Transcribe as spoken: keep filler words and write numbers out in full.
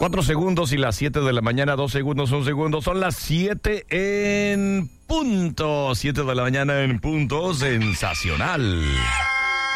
Cuatro segundos y las siete de la mañana, dos segundos, un segundo. Son las siete en punto. Siete de la mañana en punto. Sensacional.